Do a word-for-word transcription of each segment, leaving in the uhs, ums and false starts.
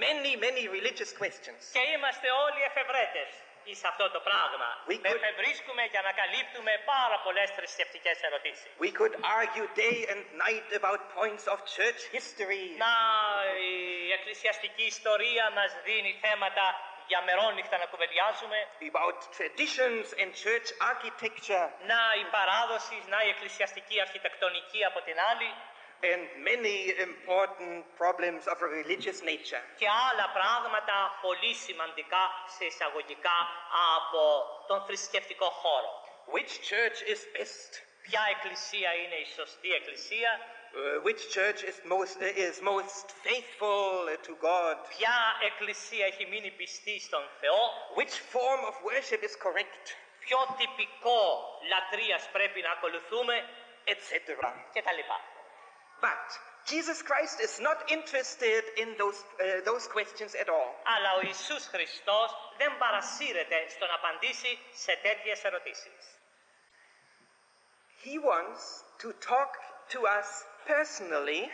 many, many religious questions. Και είμαστε όλοι εφευρέτες εις αυτό το πράγμα. We could- Εφευρίσκουμε και ανακαλύπτουμε πάρα πολλές θρησκευτικές ερωτήσεις. We could argue day and night about points of church history. Να η εκκλησιαστική ιστορία μας δίνει θέματα για μερόνυχτα να κουβεντιάζουμε. About traditions and church architecture Να η παράδοση, να η εκκλησιαστική αρχιτεκτονική από την άλλη. and many important problems of a religious nature. Και άλλα πράγματα πολύ σημαντικά σε εισαγωγικά από τον θρησκευτικό χώρο. Which church is best? Ποια εκκλησία είναι η σωστή εκκλησία, Uh, which church is most, uh, is most faithful uh, to God? ποια εκκλησία έχει μείνει πιστή στον Θεό, Which form of worship is correct? ποιο τυπικό λατρείας πρέπει να ακολουθούμε et cetera. κτλ. But Jesus Christ is not interested in those, uh, those questions at all. Αλλά ο Ιησούς Χριστός δεν παρασύρεται στο να απαντήσει σε τέτοιες ερωτήσεις. He wants to talk to us personally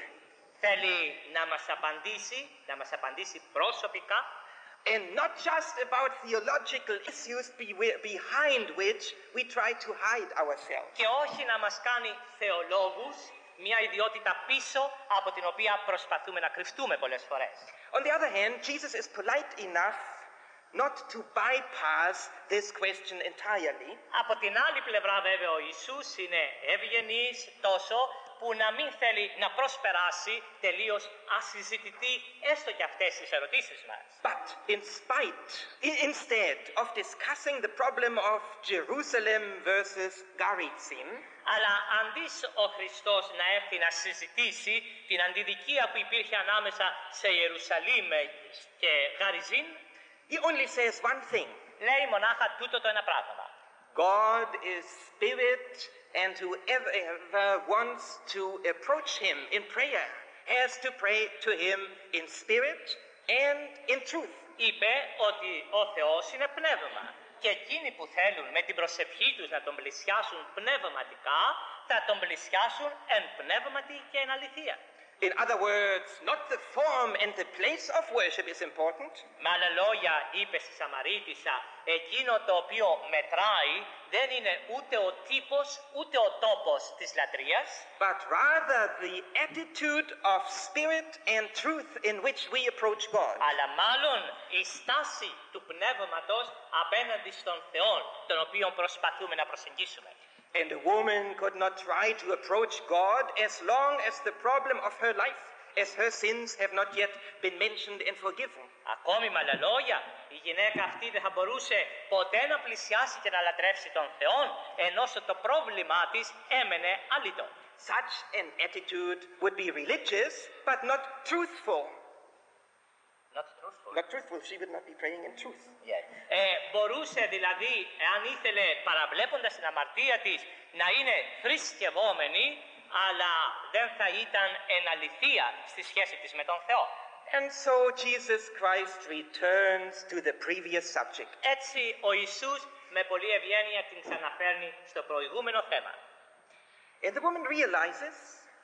Θέλει να μας απαντήσει, να μας απαντήσει προσωπικά and not just about theological issues be- behind which we try to hide ourselves. και όχι να μας κάνει θεολόγους, μια ιδιότητα πίσω από την οποία προσπαθούμε να κρυφτούμε πολλές φορές. On the other hand, Jesus is polite enough not to bypass this question entirely, Από την άλλη πλευρά βέβαια ο Ιησούς είναι ευγενής τόσο που να μην θέλει να προσπεράσει τελείως ασυζητητή έστω και αυτές τις ερωτήσεις μας. but in spite, i- instead of discussing the problem of Jerusalem versus Garizim, Αλλά αντί ο Χριστός να έρθει να συζητήσει την αντιδικία που υπήρχε ανάμεσα σε Ιερουσαλήμ και Γαριζίν, he only says one thing. λέει μονάχα τούτο το ένα πράγμα. God is spirit, and whoever ever wants to approach him in prayer has to pray to him in spirit and in truth. Είπε ότι ο Θεός είναι πνεύμα και εκείνοι που θέλουν με την προσευχή τους να τον πλησιάσουν πνευματικά θα τον πλησιάσουν εν πνεύματι και εν αληθεία. In other words, not the form and the place of worship is important, Με άλλα λόγια είπε στη Σαμαρίτισσα, εκείνο το οποίο μετράει δεν είναι ούτε ο τύπος ούτε ο τόπος της λατρείας, but rather the attitude of spirit and truth in which we approach God. αλλά μάλλον η στάση του πνεύματος απέναντι στον Θεό, τον οποίο προσπαθούμε να προσεγγίσουμε. And a woman could not try to approach God as long as the problem of her life, as her sins have not yet been mentioned and forgiven. Ακόμη με άλλα λόγια, η γυναίκα αυτή δεν θα μπορούσε ποτέ να πλησιάσει και να λατρεύσει τον Θεό, ενώ το πρόβλημά της έμενε αλήτο. Such an attitude would be religious, but not truthful. Not truthful. Not truthful, she would not be praying in truth. Yes. Ε, μπορούσε δηλαδή, εάν ήθελε παραβλέποντας την αμαρτία της, να είναι θρησκευόμενη, αλλά δεν θα ήταν εν αληθεία στη σχέση της με τον Θεό. And so Jesus Christ returns to the previous subject. Έτσι ο Ιησούς με πολλή ευγένεια την ξαναφέρνει στο προηγούμενο θέμα. And the woman realizes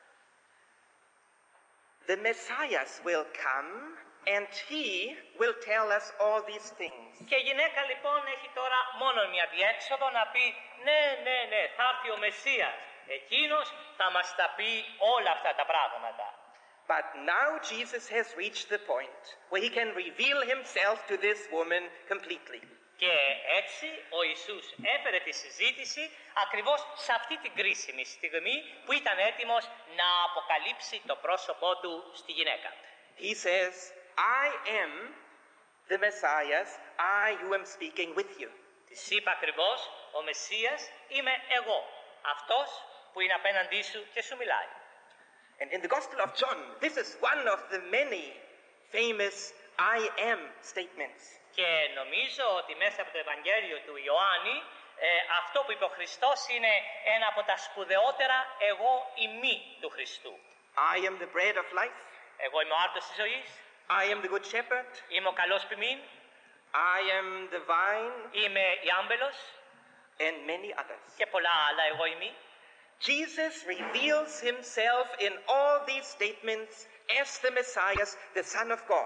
the Messiah will come and he will tell us all these things. Και η γυναίκα λοιπόν έχει τώρα μόνο μια διέξοδο να πει ναι, ναι, ναι, θα έρθει ο Μεσσίας. Εκείνος θα μας τα πει όλα αυτά τα πράγματα. But now Jesus has reached the point where he can reveal himself to this woman completely. Και έτσι ο Ιησούς έφερε τη συζήτηση ακριβώς σε αυτή την κρίσιμη στιγμή που ήταν έτοιμος να αποκαλύψει το πρόσωπό του στη γυναίκα. He says, I am the Messiah, I who am speaking with you. Της είπα ακριβώς, ο Μεσσίας είμαι εγώ, αυτός που είναι απέναντί σου και σου μιλάει. And in the Gospel of John, this is one of the many famous I am statements. Και νομίζω ότι μέσα από το Ευαγγέλιο του Ιωάννη ε, αυτό που είπε ο Χριστός είναι ένα από τα σπουδαιότερα εγώ ημί του Χριστού. I am the bread of life. Εγώ είμαι ο άρτος της ζωής, I am the good shepherd. είμαι ο καλός ποιμήν, I am the vine, είμαι η άμπελος and many others. και πολλά άλλα εγώ ημί. Jesus reveals himself in all these statements as the Messiah, the Son of God.